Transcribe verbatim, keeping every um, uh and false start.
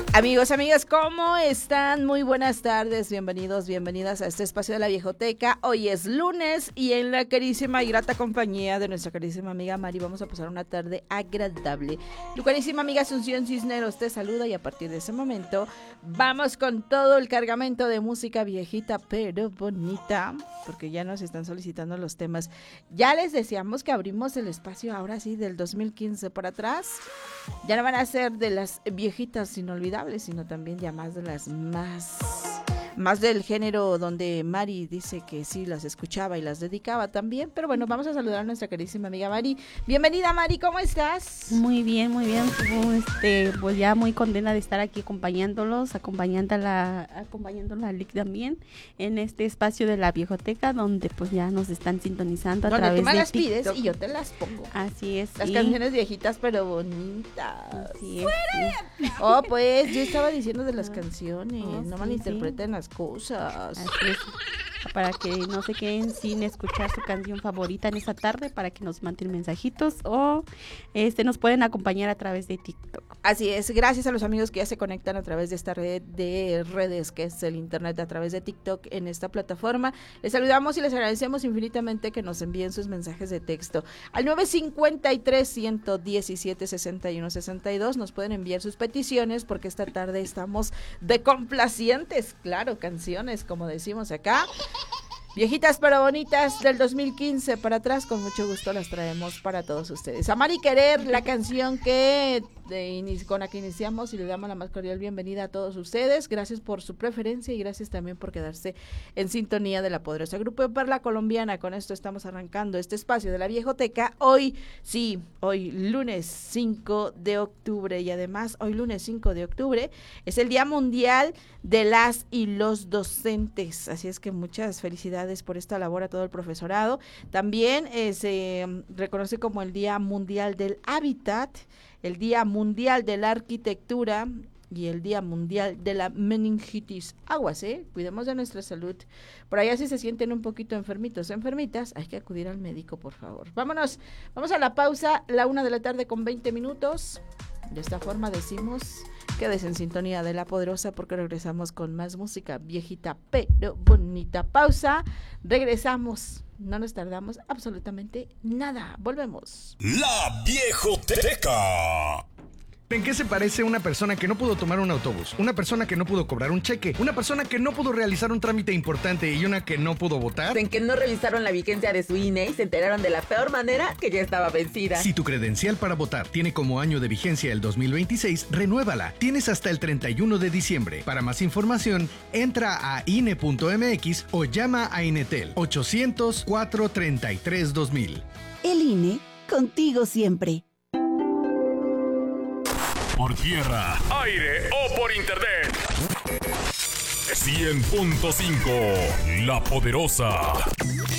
Amigos, amigas, ¿cómo están? Muy buenas tardes, bienvenidos, bienvenidas a este espacio de la Viejoteca. Hoy es lunes y en la carísima y grata compañía de nuestra carísima amiga Mari vamos a pasar una tarde agradable. Tu carísima amiga Asunción Cisneros te saluda y a partir de ese momento vamos con todo el cargamento de música viejita pero bonita, porque ya nos están solicitando los temas. Ya les decíamos que abrimos el espacio ahora sí del dos mil quince para atrás. Ya no van a ser de las viejitas inolvidables, sino también ya más de las más, más del género donde Mari dice que sí las escuchaba y las dedicaba también. Pero bueno, vamos a saludar a nuestra queridísima amiga Mari. Bienvenida, Mari, ¿cómo estás? Muy bien, muy bien. Este, pues ya muy contenta de estar aquí acompañándolos, acompañándola, acompañándola a Lick también en este espacio de la Viejoteca, donde pues ya nos están sintonizando a donde través tú me de las TikTok. pides y yo te las pongo. Así es. Las y... canciones viejitas pero bonitas. Así es, sí. Oh, pues yo estaba diciendo de las canciones, oh, no sí, malinterpreten sí. las cosas. Así es. Para que no se queden sin escuchar su canción favorita en esta tarde, para que nos manden mensajitos o este nos pueden acompañar a través de TikTok. Así es, gracias a los amigos que ya se conectan a través de esta red de redes que es el internet, a través de TikTok en esta plataforma. Les saludamos y les agradecemos infinitamente que nos envíen sus mensajes de texto al nueve cinco tres, uno uno siete, seis uno seis dos. Nos pueden enviar sus peticiones porque esta tarde estamos de complacientes, claro, canciones como decimos acá. Viejitas pero bonitas del dos mil quince para atrás, con mucho gusto las traemos para todos ustedes. Amar y querer, la canción que de, con la que iniciamos y le damos la más cordial bienvenida a todos ustedes. Gracias por su preferencia y gracias también por quedarse en sintonía de La Poderosa. Grupo de Perla Colombiana, con esto estamos arrancando este espacio de la Viejoteca. Hoy, sí, hoy lunes cinco de octubre y además hoy lunes cinco de octubre es el Día Mundial de las y los Docentes. Así es que muchas felicidades por esta labor a todo el profesorado. También eh, se reconoce como el Día Mundial del Hábitat, el Día Mundial de la Arquitectura y el Día Mundial de la Meningitis. Aguas, ¿eh? Cuidemos de nuestra salud. Por allá si se sienten un poquito enfermitos o enfermitas, hay que acudir al médico, por favor. Vámonos, vamos a la pausa, la una de la tarde con veinte minutos. De esta forma decimos, quédese en sintonía de La Poderosa porque regresamos con más música viejita pero bonita. Pausa, regresamos, no nos tardamos absolutamente nada, volvemos. La Viejoteca. ¿En qué se parece una persona que no pudo tomar un autobús, una persona que no pudo cobrar un cheque, una persona que no pudo realizar un trámite importante y una que no pudo votar? En que no revisaron la vigencia de su I N E y se enteraron de la peor manera que ya estaba vencida. Si tu credencial para votar tiene como año de vigencia el dos mil veintiséis, renuévala. Tienes hasta el treinta y uno de diciembre. Para más información, entra a I N E punto M X o llama a Inetel ochocientos, cuatrocientos treinta y tres, dos mil. El I N E, contigo siempre. Por tierra, aire o por internet. cien punto cinco La Poderosa.